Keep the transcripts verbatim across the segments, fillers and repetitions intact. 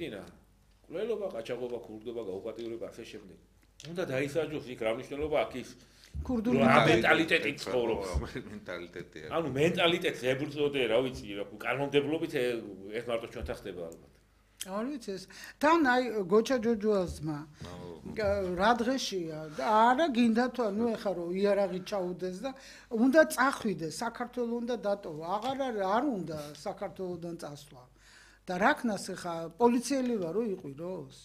მიტინა. კვლელობა, ყაჩაღობა, ქურდობა, გაუპატიურება ასე შემდეგ. უნდა დაისაჯოს იქ რა მნიშვნელობა აქვს ის ქურდული მენტალიტეტით ცხოვრობს. მენტალიტეტია. ანუ მენტალიტეტს ებრძოდე, რა ვიცი, რა კანონმდებლობით ეს მარტო ჩვენთან ხდება ალბათ. არ ვიცი ეს. თან აი გოჩა ჯოჯოაზმა რა დღეშია და არა გინდა თუ ნუ ეხა რომ იარაღი ჩაუდეს და უნდა წახვიდეს, საქართველოს უნდა დატოვა. აღარ არ უნდა საქართველოსდან წასვლა. და რა ქნას ეხა პოლიციელი ვარო იყვიროს?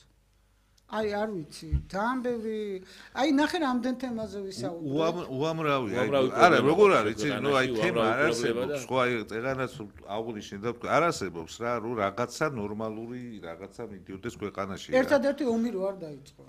აი არ ვიცი, ძალიან ბევრი, აი ნახე რამდენ თემაზე ვისაუბრეთ. უამრავი, არა, როგორ არის, იცი, ნუ აი თემა არ არსებობს, ხო აი ეგანაც აღვნიშნე და არ არსებობს რა, რომ რაღაცა ნორმალური, რაღაცა მიდიოდეს ქვეყანაში. ერთადერთი ომი რო არ დაიწყო.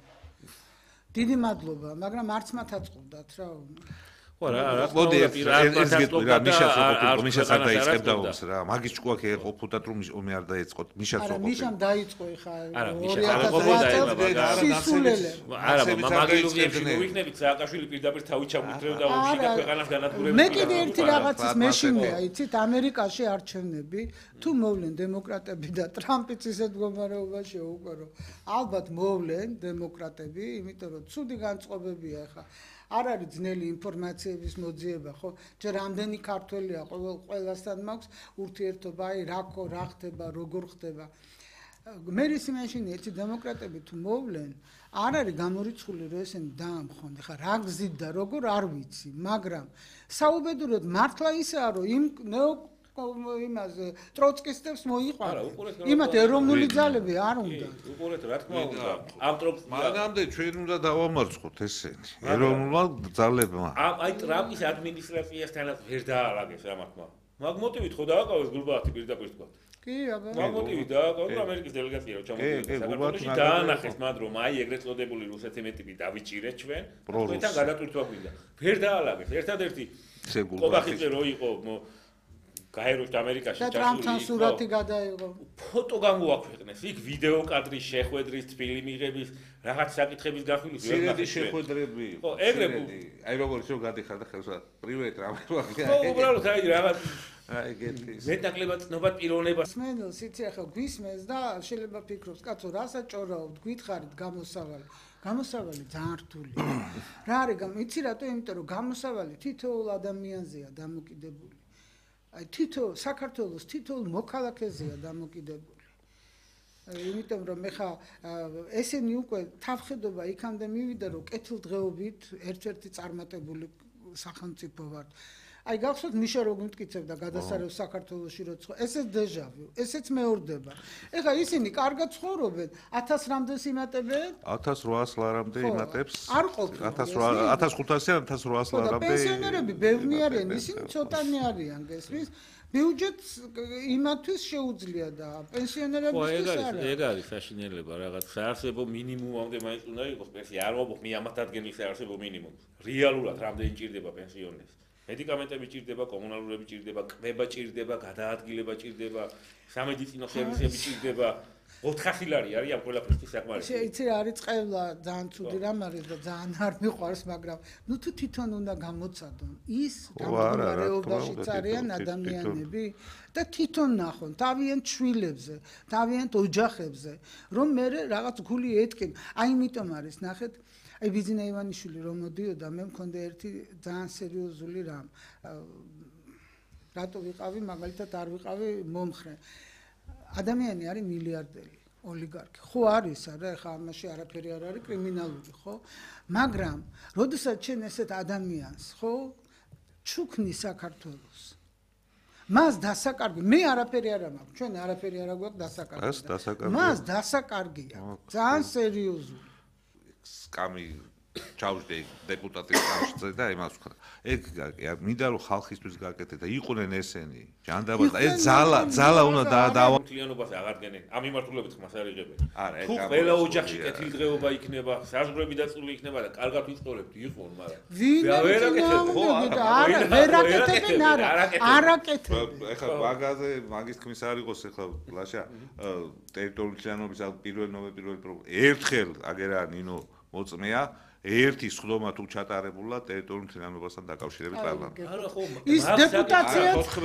დიდი მადლობა, მაგრამ არც მათ აწყობდათ რა. ხო რა, რა მოდი ეს გეტყვი რა, მიშას ყოფილიყო, მიშას არ დაიწყებდა ომს რა. მაგის ჭკუაქ ერყოფოდათ რომ ომი არ დაიწყოთ, მიშას ყოფილიყო. არა, მიშამ დაიწყო ეხა არა, მიშა არ ყოფილიყო და სისულელე. არა, მაგილუგებში მოვიქნებით სააკაშვილი პირდაპირ თავი ჩამოთრევდა ომში და ქვეყანას განადგურებდა. მე კიდე ერთი რაღაცის მეშინია, იცით, ამერიკაში არჩევნები, თუ მოვლენ დემოკრატები და ტრამპიც ისეთ მდგომარეობაში უკვე რომ ალბათ მოვლენ დემოკრატები, იმიტომ რომ ცუდი განწყობებია ეხა. არ არის ძნელი ინფორმაციების მოძიება, ხო? ჯერ რამდენი ქართველია, ყველასთან მაქვს ურთიერთობა, აი რა რა ხდება, როგორ ხდება. მე ის იმაშინია, ერთი დემოკრატები თუ მოვლენ, არ არის გამორიცხული რომ ესენი დაამხონ. ხა რა გზით და როგორ არ ვიცი, მაგრამ საუბედუროდ მართლა ისაა, რომ იმ იმაზე ტროცკისტებს მოიყვანა. იმათ ეროვნული ძალები არ უნდა. უყურეთ, რა თქმა უნდა. ამ ტროცკ მანამდე ჩვენ უნდა დავამარცხოთ ესენი. ეროვნულმა ძალებმა. აი ტრამპის ადმინისტრაციასთანაც ვერ დაალაგეს რა თქმა. მაგ მოტივით ხო დააკავეს გულბაათი პირდაპირ თქვა. კი, აბა. მაგ მოტივით დააკავეს ამერიკის დელეგაცია რომ ჩამოვიდა საქართველოში დაანახეს მათ რომ აი ეგრეთ წოდებული რუსეთები ტიპი დავიჭირეთ ჩვენ. თქვენთან გადატვირთვა გვინდა. ვერ დაალაგეს. ერთადერთი ყობახიძე რო იყო გაეროში ამერიკაში და ტრამპთან სურათი გადაიღო. ფოტო გამოაქვეყნეს. იქ ვიდეო კადრის შეხვედრის, თბილი მიღების, რაღაც საკითხების გახვილის ვერ ნახეს შეხვედრები. ხო, ეგრე აი როგორც რომ გადიხარ და ხელსა პრივატ რამე ვახია. ხო, უბრალოდ აი რაღაც აი გეტყვის. მეტნაკლებად ცნობა პიროვნებას. სმენელს იცი ახლა გვისმენს და შეიძლება ფიქრობს, კაცო, რასაც ჭორაობთ, გითხარით გამოსავალი. გამოსავალი ძალიან რთულია. რა არის გამ, იცი რატო? იმიტომ რომ გამოსავალი თითოეულ ადამიანზეა დამოკიდებული. აი თითო საქართველოს თითოეულ მოქალაქეზეა დამოკიდებული. იმიტომ რომ ეხა ესენი უკვე თავხედობა იქამდე მივიდა რომ კეთილდღეობით ერთ-ერთი წარმატებული სახელმწიფო ვართ. აი გახსოვთ მიშა რო გმტკიცებდა გადასარევ საქართველოში როცა ესეც დეჟავუ, ესეც მეორდება. ეხა ისინი კარგად ცხოვრობენ, ათას რამდენს იმატებენ? ათას რვაას ლარამდე იმატებს. არ ყოფილი. ათას ხუთასი ათას რვაას ლარამდე. პენსიონერები ბევრი არიან, ისინი ცოტანი არიან, გესმის? ბიუჯეტს იმათვის შეუძლია და პენსიონერებისთვის არა. ეგ არის საშინელება რაღაც საარსებო მინიმუმამდე მაინც უნდა იყოს პენსია. არ ვამბობ მე ამათ ადგენის საარსებო მინიმუმს. რეალურად რამდენი ჭირდება პენსიონერს? მედიკამენტები ჭირდება, კომუნალურები ჭირდება, კვება ჭირდება, გადაადგილება ჭირდება, სამედიცინო სერვისები ჭირდება. ოთხასი ლარი არის ამ ყველაფერთვის საკმარისი. იცი რა არის წყევლა ძალიან ცუდი რამ არის და ძალიან არ მიყვარს, მაგრამ ნუ თუ თვითონ უნდა გამოცადონ ის გამდგომარეობაშიც არიან ადამიანები და თვითონ ნახონ თავიანთ შვილებზე, თავიანთ ოჯახებზე, რომ მე რაღაც გული ეთქენ. აი იმიტომ არის ნახეთ აი ბიზინა ივანიშვილი რომ მოდიოდა მე მქონდა ერთი ძალიან სერიოზული რამ. რატო ვიყავი მაგალითად არ ვიყავი მომხრე. ადამიანი არის მილიარდერი, ოლიგარქი. ხო არის, არა, ეხა ამაში არაფერი არ არის კრიმინალური, ხო? მაგრამ, როდესაც ჩვენ ესეთ ადამიანს, ხო, ჩუქნი საქართველოს. მას დასაკარგი, მე არაფერი არ მაქვს, ჩვენ არაფერი არ გვაქვს დასაკარგი. ეს დასაკარგი. მას დასაკარგია, ძალიან სერიოზული. სკამი ჩაუждე დეპუტატის სამშობლოზე და იმას ვქნა. ეგ მინდა რომ ხალხისთვის გაკეთე და იყვნენ ესენი. ჯანდაბა და ეს ზალა, ზალა უნდა დაავა. მთლიანობას აღარ გენენ. ამ მიმართულებით ხმას არ იღებენ. არა, ეგ თუ ყველა ოჯახში კეთილდღეობა იქნება, საზღვრები დაწული იქნება და კარგად ვიწყორებთ, იყვნენ, მაგრამ ვერ აკეთებ, ხო, არა, ვერ აკეთებენ, არა, არ აკეთებენ. ეხლა მაგაზე, მაგის თქმის არ იყოს ეხლა ლაშა ტერიტორიული მთლიანობის პირველ ნოემბერში ერთხელ აგერა ნინო მოწმეა ერთი სხდომა თუ ჩატარებულა ტერიტორიულ მთლიანობასთან დაკავშირებით პარლამენტში. ის დეპუტაციაც